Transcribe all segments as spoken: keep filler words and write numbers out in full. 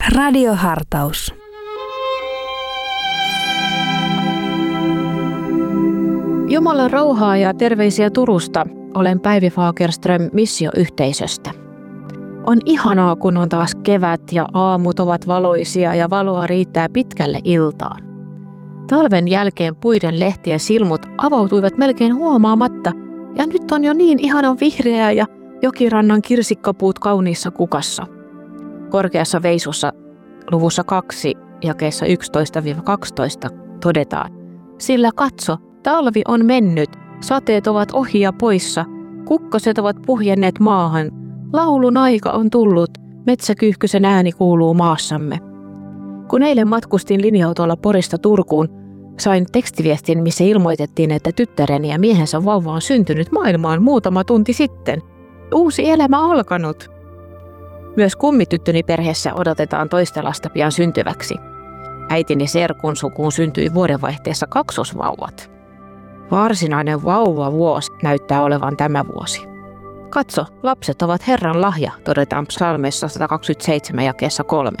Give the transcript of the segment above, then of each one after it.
Radiohartaus. Jumalan rauhaa ja terveisiä Turusta. Olen Päivi Fagerström missioyhteisöstä. On ihanaa, kun on taas kevät ja aamut ovat valoisia ja valoa riittää pitkälle iltaan. Talven jälkeen puiden lehtien silmut avautuivat melkein huomaamatta ja nyt on jo niin ihanan vihreää ja jokirannan kirsikkapuut kauniissa kukassa. Korkeassa veisussa luvussa kaksi jakeessa yksitoista kaksitoista todetaan: sillä katso, talvi on mennyt, sateet ovat ohi ja poissa, kukkoset ovat puhjenneet maahan, laulun aika on tullut, metsäkyyhkysen ääni kuuluu maassamme. Kun eilen matkustin linja-autolla Porista Turkuun, sain tekstiviestin, missä ilmoitettiin, että tyttäreni ja miehensä vauva on syntynyt maailmaan muutama tunti sitten. Uusi elämä alkanut. Myös kummityttöni perheessä odotetaan toista lasta pian syntyväksi. Äitini serkun sukuun syntyi vuodenvaihteessa kaksosvauvat. Varsinainen vauvavuosi näyttää olevan tämä vuosi. Katso, lapset ovat Herran lahja, todetaan psalmissa sata kaksikymmentäseitsemän jakeessa kolme.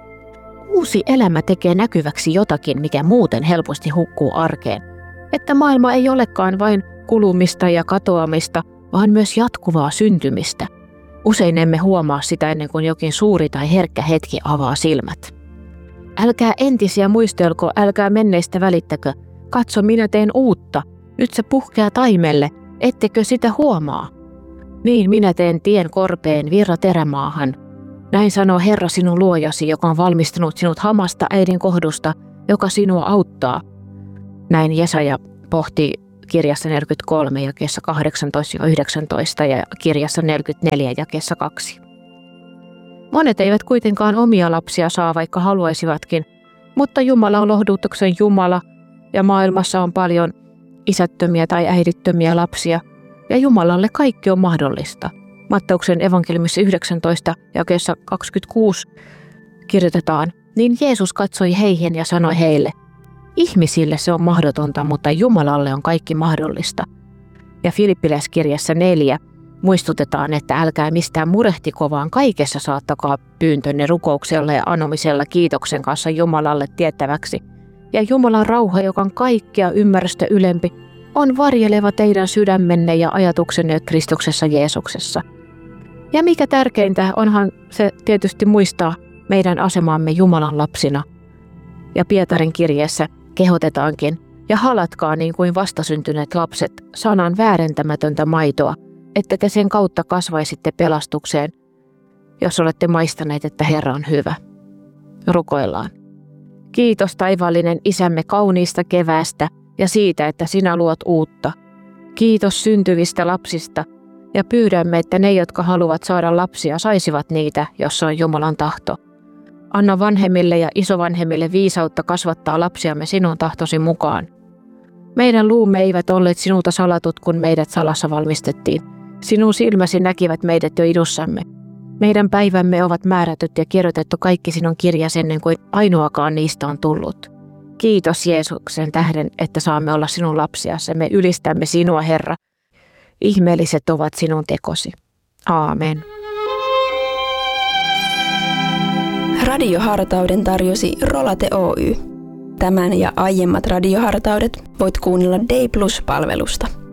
Uusi elämä tekee näkyväksi jotakin, mikä muuten helposti hukkuu arkeen. Että maailma ei olekaan vain kulumista ja katoamista, vaan myös jatkuvaa syntymistä. Usein emme huomaa sitä ennen kuin jokin suuri tai herkkä hetki avaa silmät. Älkää entisiä muistelko, älkää menneistä välittäkö. Katso, minä teen uutta. Nyt se puhkeaa taimelle, ettekö sitä huomaa? Niin minä teen tien korpeen virra terämaahan. Näin sanoo Herra sinun luojasi, joka on valmistanut sinut hamasta äidin kohdusta, joka sinua auttaa. Näin Jesaja pohti kirjassa neljäkymmentäkolme jakeessa kahdeksantoista yhdeksäntoista ja kirjassa neljäkymmentäneljä jakeessa kaksi. Monet eivät kuitenkaan omia lapsia saa, vaikka haluaisivatkin, mutta Jumala on lohdutuksen Jumala ja maailmassa on paljon isättömiä tai äidittömiä lapsia ja Jumalalle kaikki on mahdollista. Matteuksen evankeliumissa yhdeksäntoista jakeessa kaksikymmentäkuusi kirjoitetaan: niin Jeesus katsoi heihin ja sanoi heille: ihmisille se on mahdotonta, mutta Jumalalle on kaikki mahdollista. Ja Filippiläiskirjassa neljä muistutetaan, että älkää mistään murehtiko, vaan kaikessa saattakaa pyyntönne rukouksella ja anomisella kiitoksen kanssa Jumalalle tiettäväksi. Ja Jumalan rauha, joka on kaikkea ymmärrystä ylempi, on varjeleva teidän sydämenne ja ajatuksenne Kristuksessa Jeesuksessa. Ja mikä tärkeintä, onhan se tietysti muistaa meidän asemamme Jumalan lapsina. Ja Pietarin kirjeessä kehotetaankin: ja halatkaa niin kuin vastasyntyneet lapset sanan väärentämätöntä maitoa, että te sen kautta kasvaisitte pelastukseen, jos olette maistaneet, että Herra on hyvä. Rukoillaan. Kiitos taivaallinen Isämme kauniista keväästä ja siitä, että sinä luot uutta. Kiitos syntyvistä lapsista ja pyydämme, että ne, jotka haluavat saada lapsia, saisivat niitä, jos on Jumalan tahto. Anna vanhemmille ja isovanhemmille viisautta kasvattaa lapsiamme sinun tahtosi mukaan. Meidän luumme eivät olleet sinulta salatut, kun meidät salassa valmistettiin. Sinun silmäsi näkivät meidät jo idussamme. Meidän päivämme ovat määrätyt ja kirjoitettu kaikki sinun kirjasi ennen kuin ainoakaan niistä on tullut. Kiitos Jeesuksen tähden, että saamme olla sinun lapsiasi. Me ylistämme sinua, Herra. Ihmeelliset ovat sinun tekosi. Aamen. Radiohartauden tarjosi Rolate Oy. Tämän ja aiemmat radiohartaudet voit kuunnella Day Plus-palvelusta.